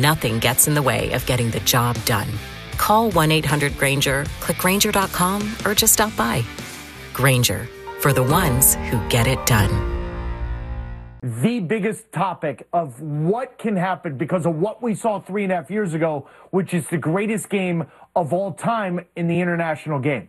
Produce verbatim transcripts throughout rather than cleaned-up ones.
nothing gets in the way of getting the job done. Call one eight hundred Granger, click Granger dot com, or just stop by. Granger, for the ones who get it done. The biggest topic of what can happen because of what we saw three and a half years ago, which is the greatest game of all time in the international game.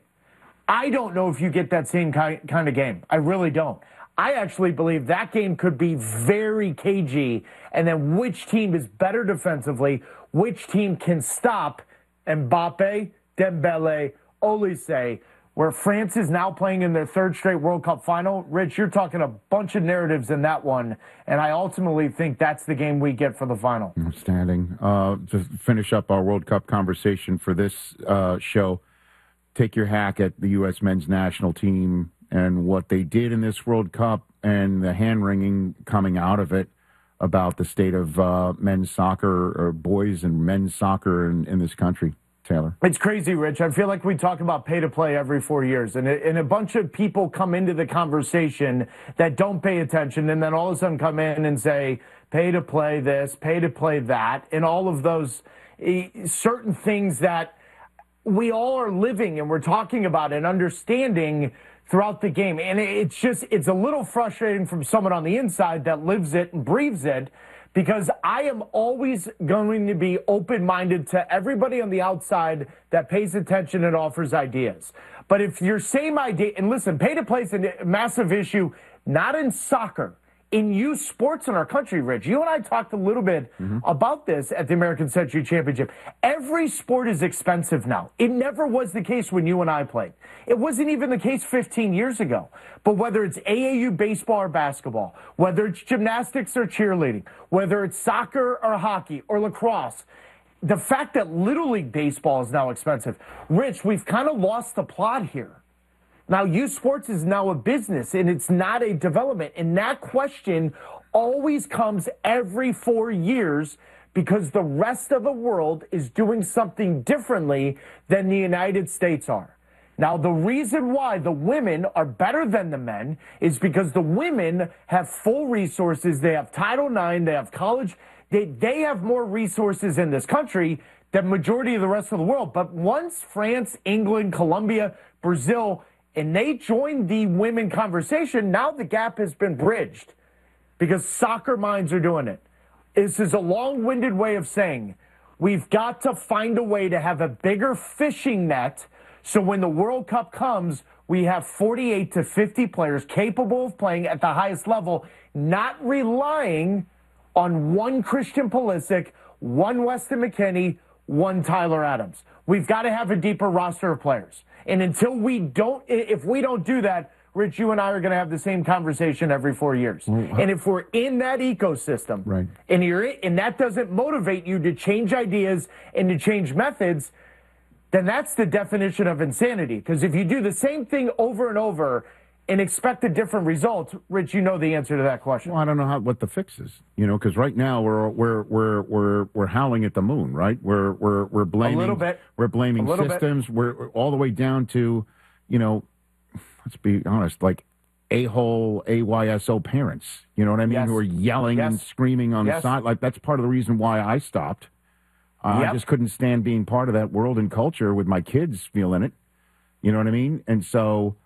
I don't know if you get that same kind of game. I really don't. I actually believe that game could be very cagey, and then which team is better defensively, which team can stop Mbappe, Dembele, Olise, where France is now playing in their third straight World Cup final. Rich, you're talking a bunch of narratives in that one, and I ultimately think that's the game we get for the final. Outstanding. Uh, to finish up our World Cup conversation for this uh, show, take your hack at the U S men's national team and what they did in this World Cup and the hand-wringing coming out of it about the state of uh, men's soccer, or boys and men's soccer in, in this country. Taylor. It's crazy, Rich. I feel like we talk about pay to play every four years, and, it, and a bunch of people come into the conversation that don't pay attention, and then all of a sudden come in and say, pay to play this, pay to play that, and all of those uh, certain things that we all are living and we're talking about and understanding throughout the game. And it's just, it's a little frustrating from someone on the inside that lives it and breathes it, because I am always going to be open-minded to everybody on the outside that pays attention and offers ideas. But if your same idea, and listen, pay-to-play is a massive issue, not in soccer, in youth sports in our country, Rich. You and I talked a little bit mm-hmm. about this at the American Century Championship. Every sport is expensive now. It never was the case when you and I played. It wasn't even the case fifteen years ago. But whether it's A A U baseball or basketball, whether it's gymnastics or cheerleading, whether it's soccer or hockey or lacrosse, the fact that Little League baseball is now expensive. Rich, we've kind of lost the plot here. Now, youth sports is now a business, and it's not a development. And that question always comes every four years because the rest of the world is doing something differently than the United States are. Now, the reason why the women are better than the men is because the women have full resources. They have Title nine. They have college. They, they have more resources in this country than majority of the rest of the world. But once France, England, Colombia, Brazil, and they joined the women conversation, now the gap has been bridged because soccer minds are doing it. This is a long-winded way of saying we've got to find a way to have a bigger fishing net so when the World Cup comes, we have forty-eight to fifty players capable of playing at the highest level, not relying on one Christian Pulisic, one Weston McKennie, one Tyler Adams. We've got to have a deeper roster of players. And until we don't, if we don't do that, Rich, you and I are going to have the same conversation every four years. Mm-hmm. And if we're in that ecosystem, right, and you're in, and that doesn't motivate you to change ideas and to change methods, then that's the definition of insanity. Because if you do the same thing over and over and expect a different result, Rich, you know the answer to that question. Well, I don't know how, what the fix is, you know, because right now we're we're we're we're we're howling at the moon, right? We're we're we're blaming a little bit. We're blaming systems. Bit. We're all the way down to, you know, let's be honest, like a-hole A Y S O parents. You know what I mean? Yes. Who are yelling yes. and screaming on yes. the side. Like that's part of the reason why I stopped. Uh, yep. I just couldn't stand being part of that world and culture with my kids feeling it. You know what I mean? And so.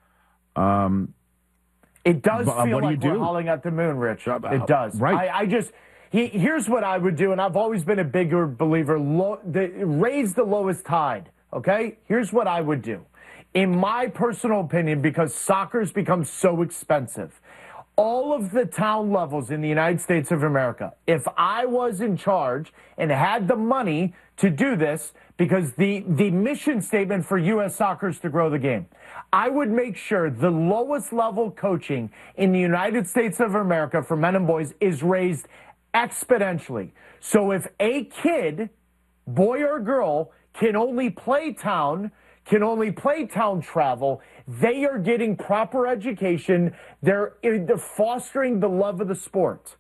Um, it does but, feel what like do you we're do? hauling at the moon, Rich. Uh, it does. Right. I, I just, he, here's what I would do, and I've always been a bigger believer, lo, the, raise the lowest tide, okay? Here's what I would do. In my personal opinion, because soccer's become so expensive, all of the town levels in the United States of America, if I was in charge and had the money to do this, because the, the mission statement for U S soccer is to grow the game, I would make sure the lowest level coaching in the United States of America for men and boys is raised exponentially. So if a kid, boy or girl, can only play town, can only play town travel, they are getting proper education. They're, they're fostering the love of the sport.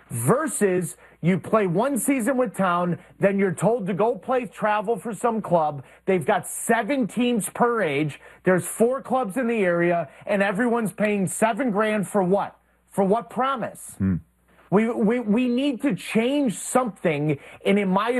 Versus you play one season with town, then you're told to go play travel for some club. They've got seven teams per age. There's four clubs in the area, and everyone's paying seven grand for what? For what promise? Hmm. We, we, we need to change something, and in my